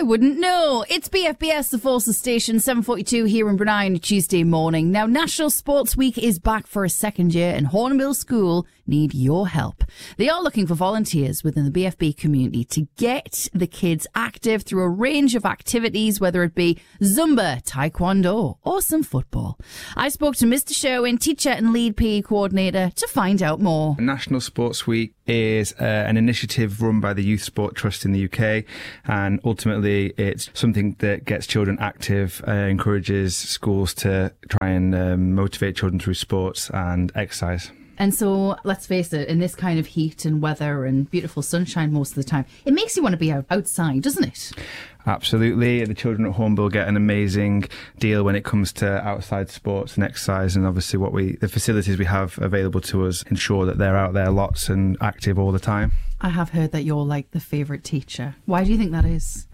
wouldn't know. It's BFBS, the Forces Station, 7:42 here in Brunei on a Tuesday morning. Now, National Sports Week is back for a second year and Hornbill School need your help. They are looking for volunteers within the BFB community to get the kids active through a range of activities, whether it be Zumba, Taekwondo or some football. I spoke to Mr. Sherwin, teacher and lead PE coordinator, to find out more. National Sports Week is an initiative run by the Youth Sport Trust in the UK, and ultimately it's something that gets children active, encourages schools to try and motivate children through sports and exercise. And so, let's face it, in this kind of heat and weather and beautiful sunshine most of the time, it makes you want to be outside, doesn't it? Absolutely. The children at Hornbill get an amazing deal when it comes to outside sports and exercise, and obviously the facilities we have available to us ensure that they're out there lots and active all the time. I have heard that you're like the favourite teacher. Why do you think that is?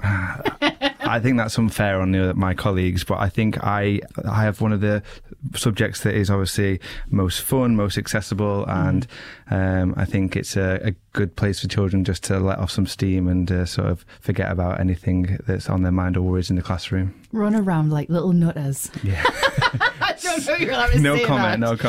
I think that's unfair on my colleagues, but I think I have one of the subjects that is obviously most fun, most accessible, and I think it's a good place for children just to let off some steam and sort of forget about anything that's on their mind or worries in the classroom. Run around like little nutters. Yeah. I don't know you're allowed to No say comment, that. no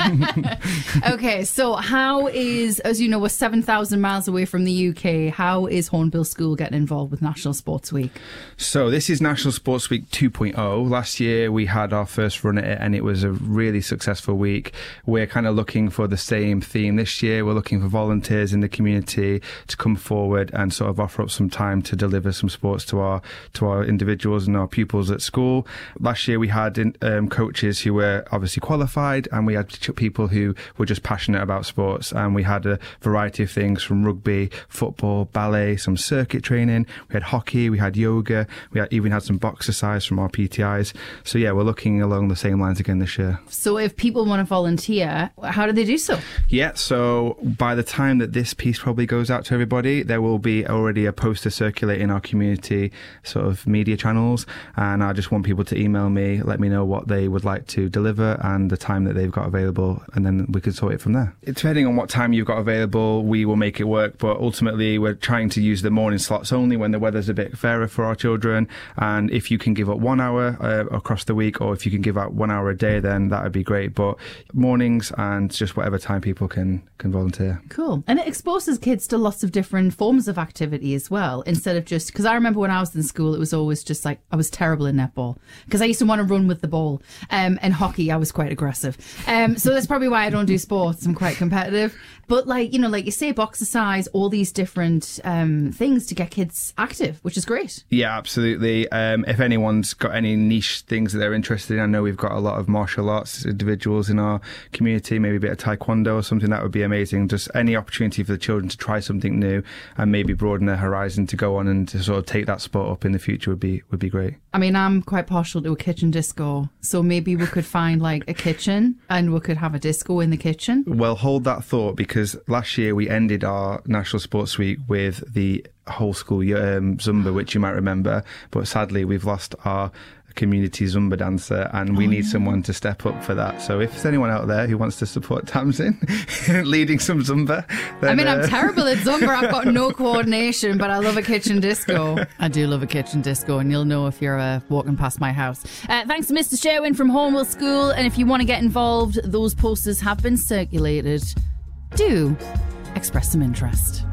comment. Okay, so how is, as you know, we're 7,000 miles away from the UK. How is Hornbill School getting involved with National Sports Week? So this is National Sports Week 2.0. Last year we had our first run at it and it was a really successful week. We're kind of looking for the same theme this year. We're looking for volunteers in the community to come forward and sort of offer up some time to deliver some sports to our individuals and our pupils at school. Last year we had coaches who were obviously qualified, and we had people who were just passionate about sports, and we had a variety of things from rugby, football, ballet, some circuit training. We had hockey, we had yoga, we even had some boxercise from our PTIs. So yeah, we're looking along the same lines again this year. So if people want to volunteer, how do they do so? Yeah, so by the time that this piece probably goes out to everybody, there will be already a poster circulating in our community sort of media channels, and I just want people to email me, let me know what they would like to deliver and the time that they've got available, and then we can sort it from there. Depending on what time you've got available, we will make it work, but ultimately we're trying to use the morning slots only when the weather's a bit fairer for our children, and if you can give up 1 hour across the week, or if you can give out 1 hour a day, then that would be great, but mornings and just whatever time people can volunteer. Cool. And it exposes kids to lots of different forms of activity as well, instead of just, because I remember when I was in school, it was always just like, I was terrible in netball because I used to want to run with the ball, and hockey, I was quite aggressive. So that's probably why I don't do sports. I'm quite competitive. But like you say, boxercise, all these different things to get kids active, which is great. Yeah, absolutely. If anyone's got any niche things that they're interested in, I know we've got a lot of martial arts individuals in our community, maybe a bit of taekwondo or something, that would be amazing. Just any opportunity for the children to try something new and maybe broaden their horizon to go on and to sort of take that sport up in the future would be great. I mean, I'm quite partial to a kitchen disco, so maybe we could find like a kitchen and we could have a disco in the kitchen. Well, hold that thought, because last year we ended our National Sports Week with the whole school Zumba, which you might remember, but sadly we've lost our community Zumba dancer, and we need someone to step up for that. So if there's anyone out there who wants to support Tamsin leading some Zumba, then, I mean, I'm terrible at Zumba. I've got no coordination, but I love a kitchen disco. I do love a kitchen disco, and you'll know if you're walking past my house. Thanks to Mr. Sherwin from Hornbill School, and if you want to get involved, those posters have been circulated. Do express some interest.